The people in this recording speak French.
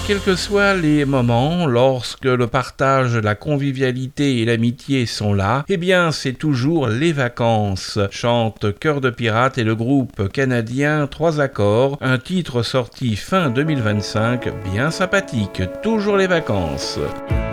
Quels que soient les moments, lorsque le partage, la convivialité et l'amitié sont là, eh bien c'est toujours les vacances, chante Cœur de Pirate et le groupe canadien 3 accords, un titre sorti fin 2025, bien sympathique, toujours les vacances.